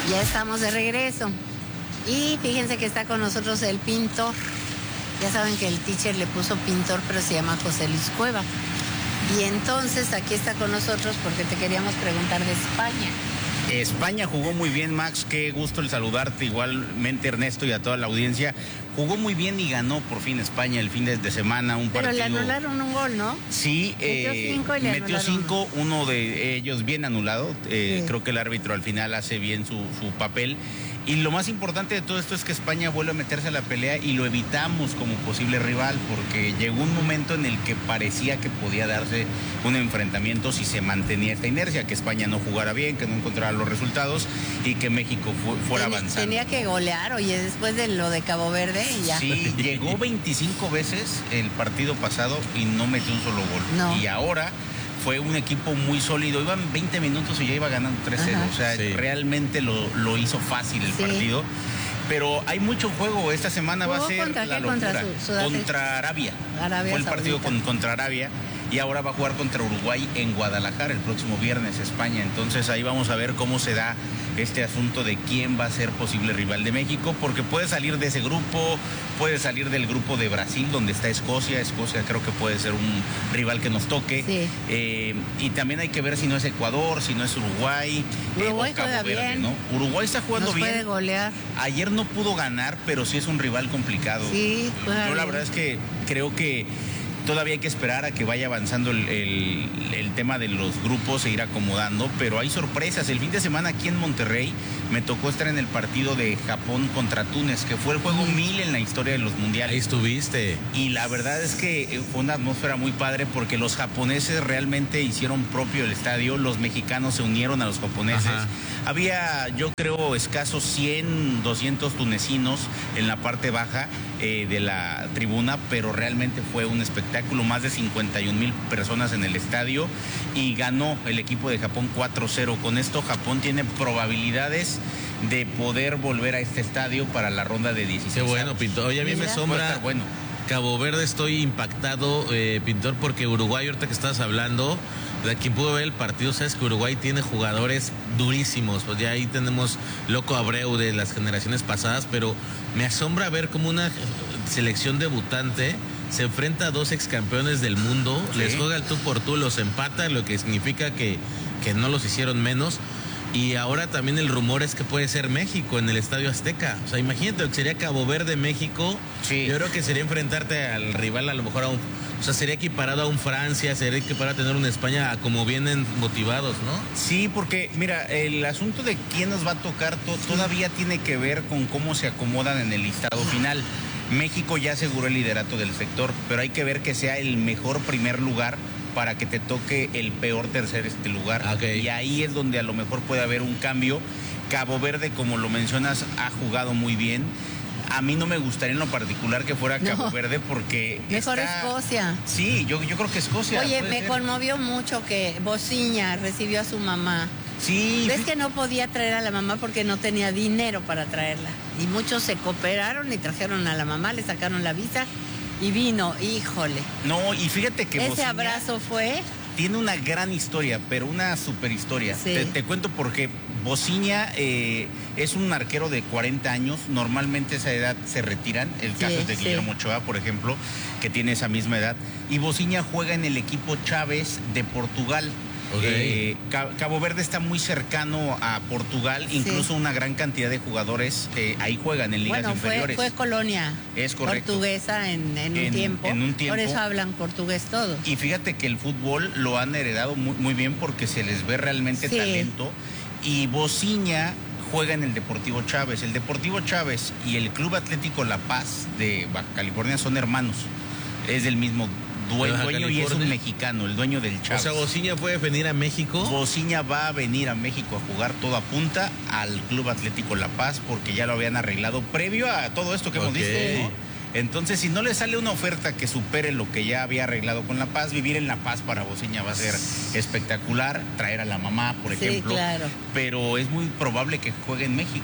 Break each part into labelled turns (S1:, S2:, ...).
S1: Ya estamos de regreso. Y fíjense que está con nosotros el pintor. Ya saben que el teacher le puso pintor, pero se llama José Luis Cueva. Y entonces aquí está con nosotros porque te queríamos preguntar de España.
S2: España jugó muy bien, Max, qué gusto el saludarte, igualmente Ernesto y a toda la audiencia. Jugó muy bien y ganó por fin España el fin de semana, un partido.
S1: Pero le anularon un gol, ¿no?
S2: Sí, metió cinco, uno de ellos bien anulado. Sí. Creo que el árbitro al final hace bien su papel. Y lo más importante de todo esto es que España vuelve a meterse a la pelea y lo evitamos como posible rival, porque llegó un momento en el que parecía que podía darse un enfrentamiento si se mantenía esta inercia, que España no jugara bien, que no encontrara los resultados y que México fuera avanzando.
S1: Tenía que golear, oye, después de lo de Cabo Verde y ya.
S2: Sí, llegó 25 veces el partido pasado y no metió un solo gol.
S1: No.
S2: Y ahora fue un equipo muy sólido, iban 20 minutos y ya iba ganando 3-0, o sea, sí, realmente lo hizo fácil el partido. Pero hay mucho juego, esta semana va a ser la locura. Contra Arabia. Fue el partido contra Arabia y ahora va a jugar contra Uruguay en Guadalajara el próximo viernes, España. Entonces ahí vamos a ver cómo se da este asunto de quién va a ser posible rival de México, porque puede salir de ese grupo, puede salir del grupo de Brasil, donde está Escocia. Escocia creo que puede ser un rival que nos toque. Sí. Y también hay que ver si no es Ecuador, si no es Uruguay.
S1: Uruguay juega Verde, bien,
S2: ¿no? Uruguay está jugando bien.
S1: Puede golear.
S2: Ayer no pudo ganar, pero sí es un rival complicado.
S1: Sí,
S2: yo la verdad es que creo que todavía hay que esperar a que vaya avanzando el tema de los grupos, se ir acomodando, pero hay sorpresas. El fin de semana aquí en Monterrey me tocó estar en el partido de Japón contra Túnez, que fue el juego 1000 en la historia de los mundiales.
S3: Ahí estuviste.
S2: Y la verdad es que fue una atmósfera muy padre porque los japoneses realmente hicieron propio el estadio, los mexicanos se unieron a los japoneses. Ajá. Había, yo creo, escasos 100, 200 tunecinos en la parte baja de la tribuna, pero realmente fue un espectáculo, más de 51,000 personas en el estadio y ganó el equipo de Japón 4-0. Con esto Japón tiene probabilidades de poder volver a este estadio para la ronda de 16.
S3: Qué bueno, Pintor. Oye, a mí me sombra bueno. Cabo Verde, estoy impactado, Pintor, porque Uruguay, ahorita que estás hablando, de quien pudo ver el partido, sabes que Uruguay tiene jugadores durísimos, pues ya ahí tenemos Loco Abreu de las generaciones pasadas, pero me asombra ver cómo una selección debutante se enfrenta a dos ex campeones del mundo, ¿sí? Les juega el tú por tú, los empata, lo que significa que no los hicieron menos. Y ahora también el rumor es que puede ser México en el Estadio Azteca. O sea, imagínate lo que sería Cabo Verde, México. Sí. Yo creo que sería enfrentarte al rival a lo mejor o sea, sería equiparado a un Francia, sería equiparado a tener una España como vienen motivados, ¿no?
S2: Sí, porque mira, el asunto de quién nos va a tocar todavía tiene que ver con cómo se acomodan en el listado final. México ya aseguró el liderato del sector, pero hay que ver que sea el mejor primer lugar para que te toque el peor tercer lugar. Okay. Y ahí es donde a lo mejor puede haber un cambio. Cabo Verde, como lo mencionas, ha jugado muy bien. A mí no me gustaría en lo particular que fuera Cabo Verde porque...
S1: Mejor Escocia.
S2: Sí, yo creo que Escocia.
S1: Oye, me conmovió mucho que Bociña recibió a su mamá.
S2: Sí.
S1: ¿Ves que no podía traer a la mamá porque no tenía dinero para traerla? Y muchos se cooperaron y trajeron a la mamá, le sacaron la visa y vino, híjole.
S2: No, y fíjate que
S1: ese abrazo fue...
S2: Tiene una gran historia, pero una super historia.
S1: Sí.
S2: Te cuento porque Bociña es un arquero de 40 años. Normalmente a esa edad se retiran. El caso es de Guillermo Ochoa, por ejemplo, que tiene esa misma edad. Y Bociña juega en el equipo Chaves de Portugal. Okay. Cabo Verde está muy cercano a Portugal, incluso una gran cantidad de jugadores ahí juegan en ligas inferiores.
S1: Fue colonia portuguesa en un tiempo. Por eso hablan portugués todos.
S2: Y fíjate que el fútbol lo han heredado muy bien porque se les ve realmente talento. Y Bociña juega en el Deportivo Chávez. El Deportivo Chávez y el Club Atlético La Paz de Baja California son hermanos. Es del mismo dueño y es un mexicano, el dueño del Chávez.
S3: O sea, Bociña puede venir a México.
S2: Bociña va a venir a México a jugar, todo apunta al Club Atlético La Paz porque ya lo habían arreglado previo a todo esto que hemos visto, ¿no? Entonces, si no le sale una oferta que supere lo que ya había arreglado con La Paz, vivir en La Paz para Bociña va a ser espectacular, traer a la mamá, por ejemplo.
S1: Claro.
S2: Pero es muy probable que juegue en México,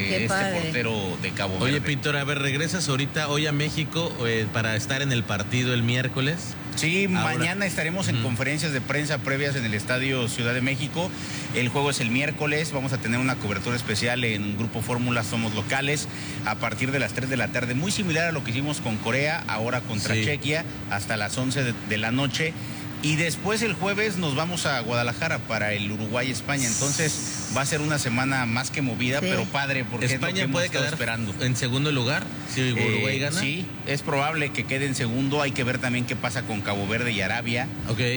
S2: portero de Cabo Verde.
S3: Oye, Pintor, a ver, regresas ahorita hoy a México para estar en el partido el miércoles.
S2: Sí, mañana estaremos en conferencias de prensa previas en el Estadio Ciudad de México. El juego es el miércoles. Vamos a tener una cobertura especial en Grupo Fórmula Somos Locales a partir de las 3 de la tarde. Muy similar a lo que hicimos con Corea, ahora contra Chequia, hasta las 11 de la noche. Y después el jueves nos vamos a Guadalajara para el Uruguay-España. Entonces va a ser una semana más que movida, pero padre, porque
S3: España es lo que puede quedar esperando en segundo lugar si Uruguay gana.
S2: Sí, es probable que quede en segundo. Hay que ver también qué pasa con Cabo Verde y Arabia.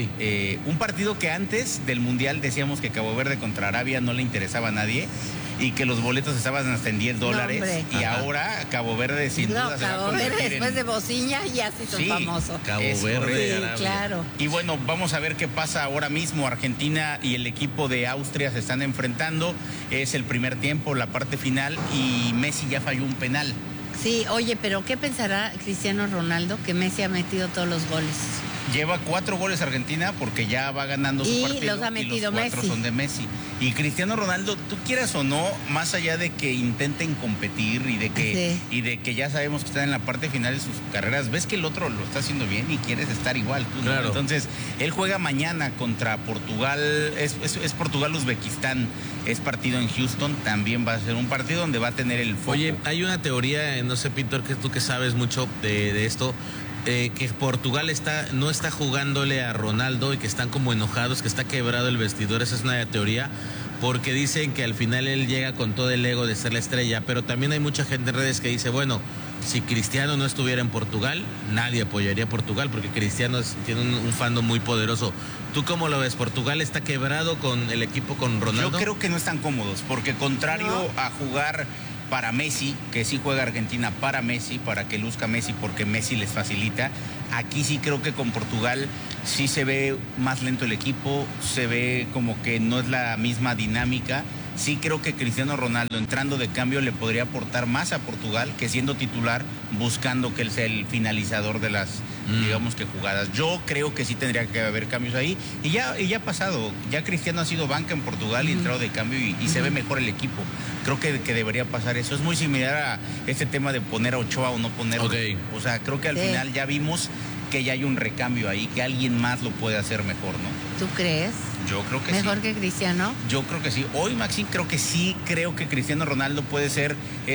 S2: Un partido que antes del Mundial decíamos que Cabo Verde contra Arabia no le interesaba a nadie y que los boletos estaban hasta en $10. No, y ahora Cabo Verde sin duda se va a convertir
S1: Verde después de Bociña ya sí son famosos.
S3: Cabo Verde, Arabia.
S1: Claro.
S2: Y bueno, vamos a ver qué pasa ahora mismo. Argentina y el equipo de Austria se están enfrentando. Es el primer tiempo, la parte final, y Messi ya falló un penal.
S1: Sí, oye, pero ¿qué pensará Cristiano Ronaldo que Messi ha metido todos los goles?
S2: Lleva 4 goles Argentina porque ya va ganando su partido.
S1: Y los ha metido
S2: y los 4
S1: Messi.
S2: Son de Messi. Y Cristiano Ronaldo, tú quieras o no, más allá de que intenten competir y de que ya sabemos que están en la parte final de sus carreras, ves que el otro lo está haciendo bien y quieres estar igual. Tú,
S3: claro.
S2: ¿no? Entonces, él juega mañana contra Portugal, es Portugal-Uzbekistán. Es partido en Houston, también va a ser un partido donde va a tener el foco.
S3: Oye, hay una teoría, no sé, Pintor, que tú que sabes mucho de esto, que Portugal no está jugándole a Ronaldo y que están como enojados, que está quebrado el vestidor. Esa es una teoría, porque dicen que al final él llega con todo el ego de ser la estrella, pero también hay mucha gente en redes que dice, bueno, si Cristiano no estuviera en Portugal, nadie apoyaría a Portugal, porque Cristiano tiene un fandom muy poderoso. ¿Tú cómo lo ves? ¿Portugal está quebrado con el equipo, con Ronaldo?
S2: Yo creo que no están cómodos, porque contrario a jugar para Messi, que sí juega Argentina para Messi, para que luzca Messi, porque Messi les facilita, aquí sí creo que con Portugal sí se ve más lento el equipo, se ve como que no es la misma dinámica. Sí creo que Cristiano Ronaldo entrando de cambio le podría aportar más a Portugal que siendo titular, buscando que él sea el finalizador de las, digamos que jugadas. Yo creo que sí tendría que haber cambios ahí y ya ha pasado. Ya Cristiano ha sido banca en Portugal y entrado de cambio y se ve mejor el equipo. Creo que debería pasar eso. Es muy similar a este tema de poner a Ochoa o no ponerlo. O sea, creo que al final ya vimos que ya hay un recambio ahí, que alguien más lo puede hacer mejor, ¿no?
S1: ¿Tú crees?
S2: Yo creo que
S1: ¿Mejor que Cristiano?
S2: Yo creo que sí. Hoy, Maxine, creo que Cristiano Ronaldo puede ser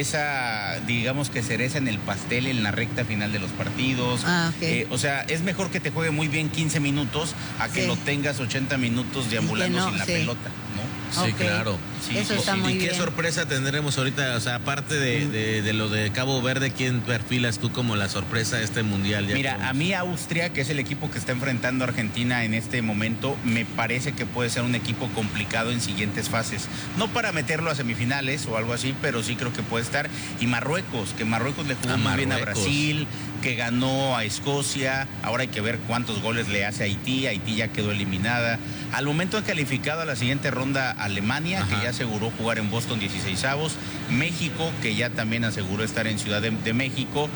S2: esa, digamos que cereza en el pastel en la recta final de los partidos. O sea, es mejor que te juegue muy bien 15 minutos a que lo tengas 80 minutos deambulando sin la pelota, ¿no?
S3: Sí, claro.
S1: Sí, eso está muy bien.
S3: ¿Y qué sorpresa tendremos ahorita? O sea, aparte de lo de Cabo Verde, ¿quién perfilas tú como la sorpresa de este mundial?
S2: Mira, a mí Austria, que es el equipo que está enfrentando a Argentina en este momento, me parece que puede ser un equipo complicado en siguientes fases. No para meterlo a semifinales o algo así, pero sí creo que puede estar. Y Marruecos, que Marruecos le jugó muy bien a Brasil, que ganó a Escocia. Ahora hay que ver cuántos goles le hace a Haití. Haití ya quedó eliminada. Al momento han calificado a la siguiente ronda Alemania, que ya aseguró jugar en Boston 16avos. México, que ya también aseguró estar en Ciudad de México.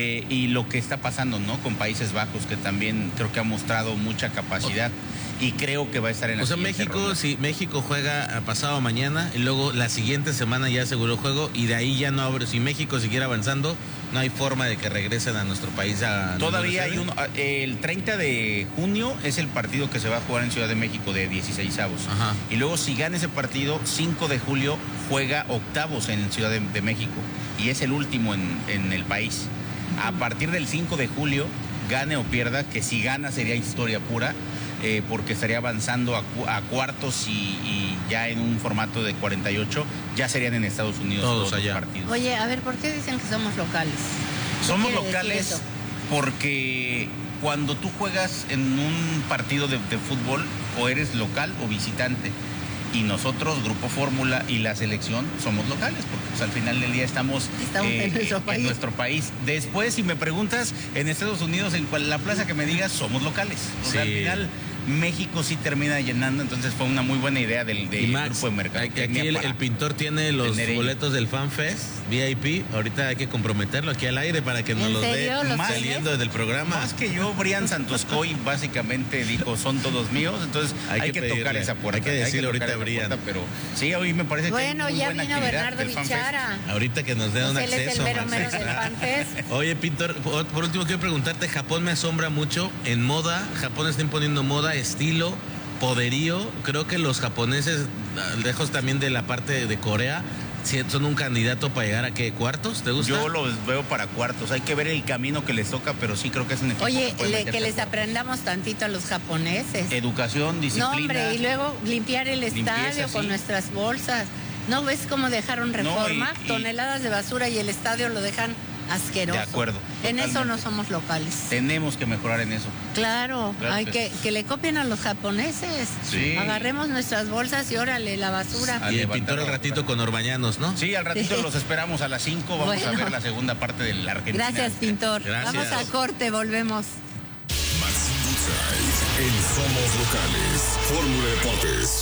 S2: Y lo que está pasando, ¿no? Con Países Bajos, que también creo que ha mostrado mucha capacidad. Y creo que va a estar en la siguiente ronda.
S3: Si México juega pasado mañana y luego la siguiente semana ya aseguró juego y de ahí ya no abre. Si México siguiera avanzando, no hay forma de que regresen a nuestro país.
S2: Todavía hay uno. El 30 de junio es el partido que se va a jugar en Ciudad de México de 16avos. Y luego si gana ese partido, 5 de julio juega octavos en Ciudad de México. Y es el último en el país. A partir del 5 de julio, gane o pierda, que si gana sería historia pura. Porque estaría avanzando a cuartos y ya en un formato de 48, ya serían en Estados Unidos todos los partidos.
S1: Oye, a ver, ¿por qué dicen que somos locales?
S2: Somos locales porque cuando tú juegas en un partido de fútbol, o eres local o visitante. Y nosotros, Grupo Fórmula y la selección, somos locales, porque pues, al final del día estamos en nuestro país. Después, si me preguntas, en Estados Unidos, en la plaza que me digas, somos locales. O sea, al final México sí termina llenando, entonces fue una muy buena idea del Max, grupo de mercado.
S3: Aquí el Pintor tiene los boletos del Fan Fest. VIP. Ahorita hay que comprometerlo aquí al aire para que nos los dé saliendo del programa.
S2: Más que yo, Brian Santoscoy básicamente dijo, son todos míos, entonces hay que tocar esa puerta.
S3: Hay que decirle ahorita a Brian.
S2: Pero sí, hoy me parece que
S1: bueno, ya vino Bernardo Bichara.
S3: Ahorita que nos dé un acceso.
S1: Él es el mero del FanFest.
S3: Oye, Pintor, por último quiero preguntarte, Japón me asombra mucho en moda. Japón está imponiendo moda, estilo, poderío. Creo que los japoneses, lejos también de la parte de Corea, son un candidato para llegar a ¿qué? ¿Cuartos? ¿Te gusta?
S2: Yo los veo para cuartos. Hay que ver el camino que les toca, pero sí creo que es un equipo.
S1: Oye, que les aprendamos tantito a los japoneses.
S2: Educación, disciplina.
S1: No, hombre, y luego limpiar el estadio con nuestras bolsas. ¿No ves cómo dejaron Reforma? Toneladas de basura y el estadio lo dejan asqueroso.
S2: De acuerdo.
S1: En eso no somos locales.
S2: Tenemos que mejorar en eso.
S1: Claro, hay que le copien a los japoneses.
S2: Sí.
S1: Agarremos nuestras bolsas y órale, la basura.
S3: Y el Pintor al ratito con Orbañanos, ¿no?
S2: Sí, al ratito los esperamos a las 5. Vamos a ver la segunda parte de la Argentina.
S1: Gracias, Pintor.
S3: Gracias.
S1: Vamos a corte, volvemos.
S4: Maxi Goodside en Somos Locales. Fórmula Deportes.